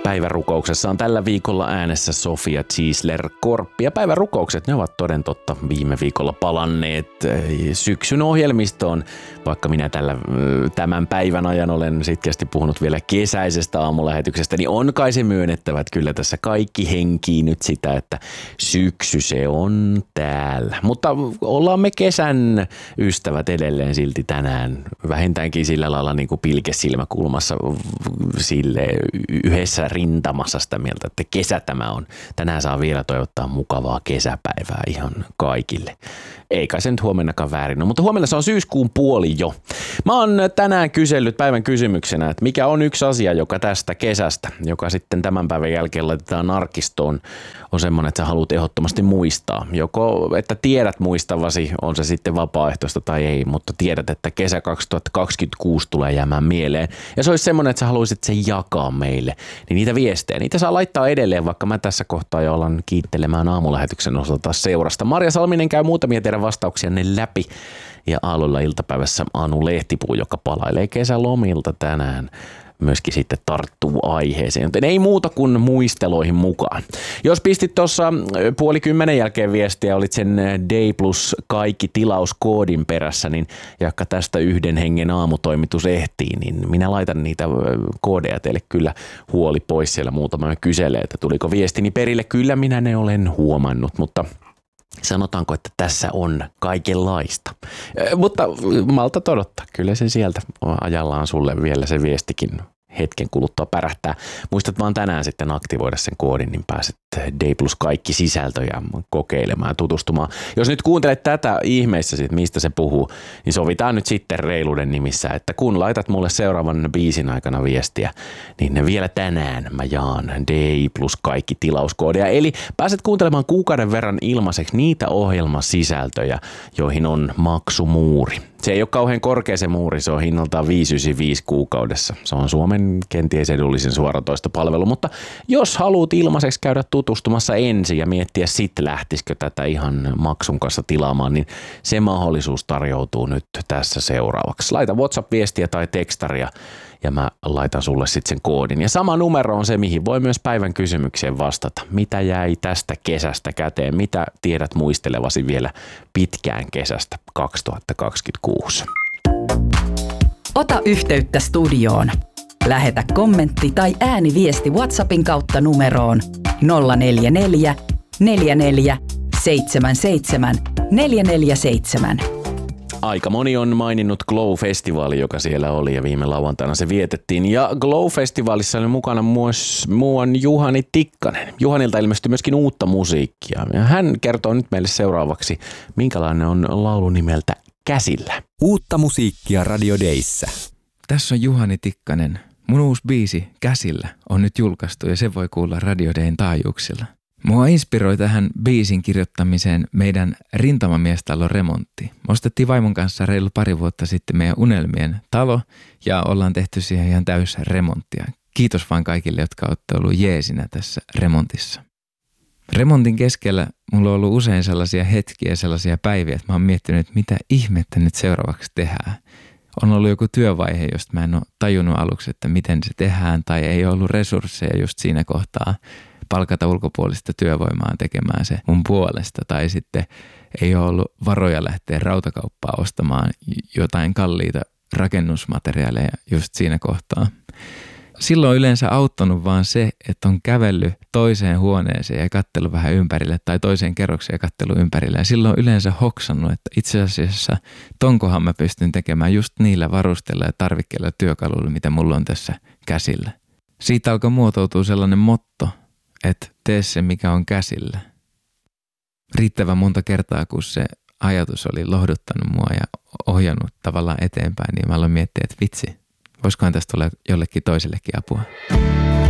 Päivärukouksessa on tällä viikolla äänessä Sofia Ziesler-Korppi. Ja päivärukoukset, ne ovat toden totta viime viikolla palanneet syksyn ohjelmistoon. Vaikka minä tämän päivän ajan olen sitkeästi puhunut vielä kesäisestä aamulähetyksestä, niin on kai se myönnettävä, että kyllä tässä kaikki henkii nyt sitä, että syksy se on täällä. Mutta ollaan me kesän ystävät edelleen silti tänään vähintäänkin sillä lailla niin kuin pilkesilmäkulmassa sille yhdessä rintamassa sitä mieltä, että kesä tämä on. Tänään saa vielä toivottaa mukavaa kesäpäivää ihan kaikille. Eikä se nyt huomennakaan väärin ole, mutta huomenna se on syyskuun puoli jo. Mä oon tänään kysellyt päivän kysymyksenä, että mikä on yksi asia, joka tästä kesästä, joka sitten tämän päivän jälkeen laitetaan arkistoon, on semmoinen, että sä haluat ehdottomasti muistaa. Joko, että tiedät muistavasi, on se sitten vapaaehtoista tai ei, mutta tiedät, että kesä 2026 tulee jäämään mieleen. Ja se olisi semmoinen, että sä haluaisit sen jakaa meille. Niin niitä viestejä, niitä saa laittaa edelleen, vaikka mä tässä kohtaa jo alan kiittelemään aamulähetyksen osalta seurasta. Marja Salminen käy muutamia teidän vastauksianne läpi. Ja aamulla iltapäivässä Anu Lehtipuu, joka palailee kesälomilta tänään, myöskin sitten tarttuu aiheeseen, joten ei muuta kuin muisteloihin mukaan. Jos pistit tuossa 9:30 jälkeen viestiä, olit sen Day Plus kaikki tilauskoodin perässä, niin jakka tästä yhden hengen aamutoimitus ehtii, niin minä laitan niitä koodeja teille kyllä huoli pois siellä muutama kyselee, että tuliko viestini perille. Kyllä minä ne olen huomannut, mutta sanotaanko, että tässä on kaikenlaista. Mutta malta odottaa, kyllä se sieltä ajallaan sulle vielä se viestikin hetken kuluttua pärähtää. Muistat vaan tänään sitten aktivoida sen koodin, niin pääset Day Plus kaikki sisältöjä kokeilemaan ja tutustumaan. Jos nyt kuuntelet tätä ihmeessä, mistä se puhuu, niin sovitaan nyt sitten reiluuden nimissä, että kun laitat mulle seuraavan biisin aikana viestiä, niin vielä tänään mä jaan Day Plus kaikki tilauskoodeja. Eli pääset kuuntelemaan kuukauden verran ilmaiseksi niitä ohjelmasisältöjä, joihin on maksumuuri. Se ei ole kauhean korkea se muuri, se on hinnaltaan 5,95 kuukaudessa. Se on Suomen kenties edullisin suoratoistopalvelu, mutta jos haluat ilmaiseksi käydä tutustumassa ensin ja miettiä sitten lähtisikö tätä ihan maksun kanssa tilaamaan, niin se mahdollisuus tarjoutuu nyt tässä seuraavaksi. Laita WhatsApp-viestiä tai tekstaria ja mä laitan sulle sitten sen koodin. Ja sama numero on se, mihin voi myös päivän kysymykseen vastata. Mitä jäi tästä kesästä käteen? Mitä tiedät muistelevasi vielä pitkään kesästä 2026? Ota yhteyttä studioon. Lähetä kommentti tai ääniviesti WhatsAppin kautta numeroon 044 44 77 447. Aika moni on maininnut Glow-festivaali, joka siellä oli ja viime lauantaina se vietettiin. Ja Glow-festivaalissa oli mukana myös muuan Juhani Tikkanen. Juhanilta ilmestyi myöskin uutta musiikkia. Ja hän kertoo nyt meille seuraavaksi, minkälainen on laulu nimeltä Käsillä. Uutta musiikkia Radio Dayssä. Tässä on Juhani Tikkanen. Mun uusi biisi Käsillä on nyt julkaistu ja se voi kuulla Radio Dayn taajuuksilla. Mua inspiroi tähän biisin kirjoittamiseen meidän rintamamiestalon remontti. Me ostettiin vaimon kanssa reilu pari vuotta sitten meidän unelmien talo ja ollaan tehty siihen ihan täys remonttia. Kiitos vaan kaikille, jotka olette ollut jeesinä tässä remontissa. Remontin keskellä mulla on ollut usein sellaisia hetkiä ja sellaisia päiviä, että mä oon miettinyt, että mitä ihmettä nyt seuraavaksi tehdään. On ollut joku työvaihe, josta mä en ole tajunnut aluksi, että miten se tehdään tai ei ollut resursseja just siinä kohtaa palkata ulkopuolista työvoimaa tekemään se mun puolesta tai sitten ei ole ollut varoja lähteä rautakauppaa ostamaan jotain kalliita rakennusmateriaaleja just siinä kohtaa. Silloin on yleensä auttanut vaan se, että on kävellyt toiseen huoneeseen ja katsellut vähän ympärille tai toiseen kerrokseen ja katsellut ympärille. Ja silloin on yleensä hoksannut, että itse asiassa tonkohan mä pystyn tekemään just niillä varusteilla ja tarvikkeilla ja työkaluilla, mitä mulla on tässä käsillä. Siitä alkoi muotoutua sellainen motto, että tee se, mikä on käsillä. Riittävän monta kertaa, kun se ajatus oli lohduttanut mua ja ohjannut tavallaan eteenpäin, niin mä aloin miettiä, että vitsi, voisikohan tästä tulla jollekin toisellekin apua.